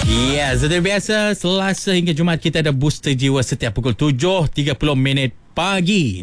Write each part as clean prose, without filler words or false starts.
Ya, seperti biasa Selasa hingga Jumaat kita ada Booster Jiwa setiap pukul 7.30 pagi.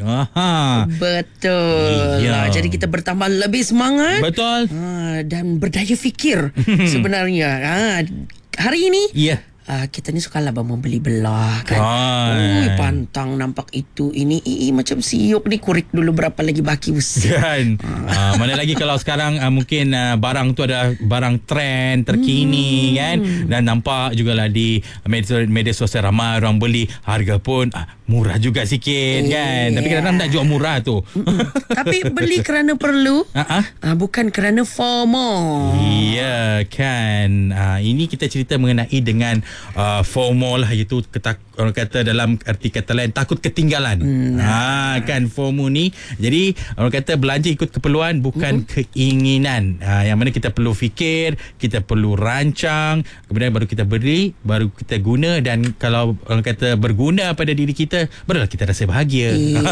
Betul. Ya. Jadi kita bertambah lebih semangat. Betul. Dan berdaya fikir sebenarnya. Hari ini kita ni suka lah membeli belah kan. Pantang nampak itu ini macam siuk ni, kurik dulu berapa lagi baki usia kan. Mana lagi kalau sekarang mungkin barang tu ada barang trend terkini kan, dan nampak jugalah di media sosial ramai orang beli, harga pun murah juga sikit kan. Tapi kadang-kadang tak jual murah tu. Tapi beli kerana perlu, bukan kerana FOMO. Ya kan. Ini kita cerita mengenai dengan FOMO lah, iaitu orang kata dalam arti kata lain takut ketinggalan. Kan FOMO ni. Jadi orang kata belanja ikut keperluan bukan keinginan. Yang mana kita perlu fikir, kita perlu rancang, kemudian baru kita beli, baru kita guna, dan kalau orang kata berguna pada diri kita, barulah kita rasa bahagia.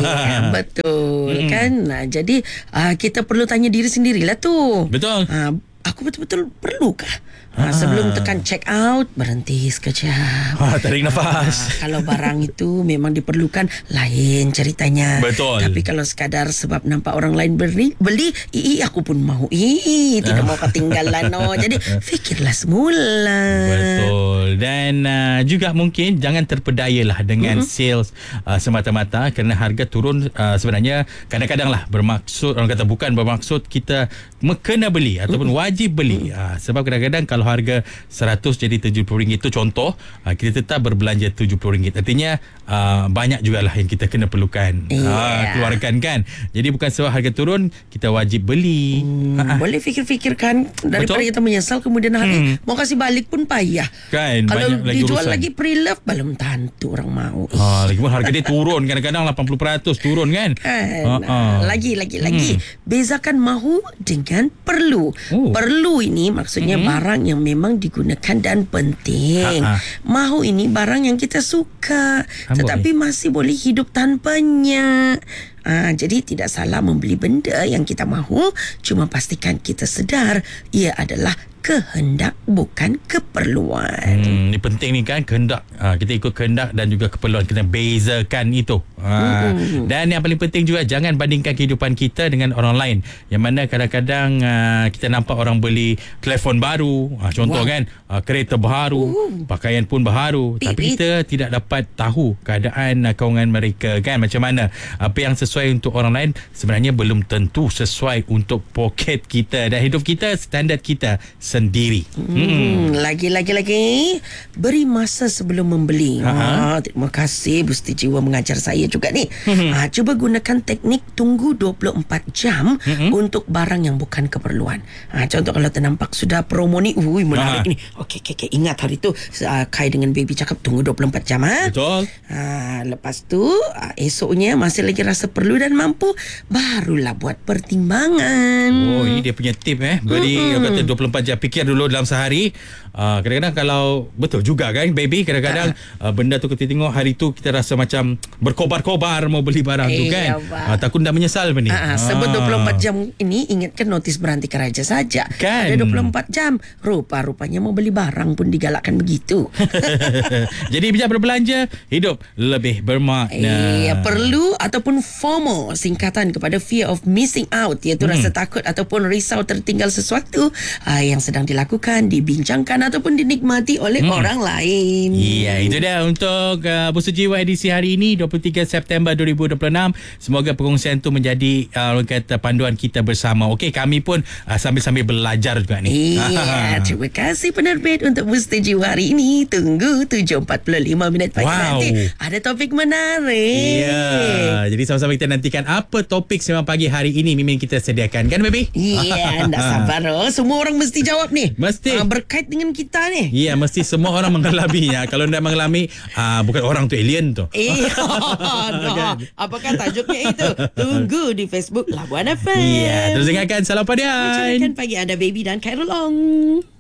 Betul kan. Jadi kita perlu tanya diri sendirilah tu. Betul. Aku betul-betul perlukah? Sebelum tekan check out, berhenti sekejap. Tarik nafas. Kalau barang itu memang diperlukan, lain ceritanya. Betul. Tapi kalau sekadar sebab nampak orang lain beli, aku pun mahu. Tidak mau ketinggalan. Jadi fikirlah semula. Betul. Dan juga mungkin jangan terpedayalah dengan sales semata-mata, kerana harga turun sebenarnya kadang-kadang lah bermaksud, orang kata bukan bermaksud kita kena beli ataupun wajib beli. Sebab kadang-kadang kalau harga 100 jadi RM70 itu contoh, kita tetap berbelanja RM70. Artinya banyak jugalah yang kita kena perlukan keluarkan kan. Jadi bukan sebab harga turun kita wajib beli. Boleh fikir-fikirkan daripada kita menyesal kemudian hari mau kasih balik pun payah kan. Kalau dijual lagi pre-love, belum tentu orang mau. Lagipun harga dia turun, kadang-kadang 80% turun kan. Lagi bezakan mahu dengan perlu. Perlu ini maksudnya barang yang memang digunakan dan penting. Mahu ini barang yang kita suka, tetapi masih boleh hidup tanpanya. Jadi tidak salah membeli benda yang kita mahu, cuma pastikan kita sedar ia adalah kehendak bukan keperluan. Ini penting ni kan, kehendak. Kita ikut kehendak dan juga keperluan, kena bezakan itu. Dan yang paling penting juga, jangan bandingkan kehidupan kita dengan orang lain. Yang mana kadang-kadang kita nampak orang beli telefon baru, contoh kan, kereta baru, pakaian pun baru, tapi kita tidak dapat tahu keadaan kewangan mereka kan, macam mana. Apa yang sesuai untuk orang lain sebenarnya belum tentu sesuai untuk poket kita dan hidup kita, standard kita sendiri. Lagi beri masa sebelum membeli. Terima kasih Booster Jiwa mengajar saya juga ni. Cuba gunakan teknik tunggu 24 jam untuk barang yang bukan keperluan. Contoh kalau ternampak sudah promo ni, menarik ni. Okey, ingat hari tu Kai dengan baby cakap tunggu 24 jam. Betul. Lepas tu esoknya masih lagi rasa perlu dan mampu, barulah buat pertimbangan. Ini dia punya tip beri kata 24 jam, fikir dulu dalam sehari. Kadang-kadang kalau betul juga kan baby, kadang-kadang benda tu kita tengok hari tu kita rasa macam berkobar-kobar mau beli barang tu kan. Takut tak menyesal ni. Sebut 24 jam ini, ingatkan notis berhenti kerja saja kan? Ada 24 jam, rupa-rupanya mau beli barang pun digalakkan begitu. Jadi bijak berbelanja, hidup lebih bermakna. Perlu ataupun FOMO, singkatan kepada fear of missing out, iaitu rasa takut ataupun risau tertinggal sesuatu yang sedang dilakukan, dibincangkan ataupun dinikmati oleh orang lain. Itu dia untuk Booster Jiwa edisi hari ini 23 September 2026. Semoga perkongsian tu menjadi orang kata panduan kita bersama. Okey, kami pun sambil-sambil belajar juga ni. Terima kasih penerbit untuk Booster Jiwa hari ini. Tunggu 7.45 pagi nanti ada topik menarik. Jadi sama-sama kita nantikan apa topik semalam pagi hari ini memang kita sediakan kan baby? Tak sabar. Semua orang mesti jawab ni. Mesti. Berkait dengan kita ni. Mesti semua orang mengalaminya. Kalau tidak mengalami, bukan orang tu, alien tu. Apakah tajuknya itu? Tunggu di Facebook Labuan FM. Terus dengarkan Salam Padian. Mencerahkan pagi anda, baby dan Khairul Ong.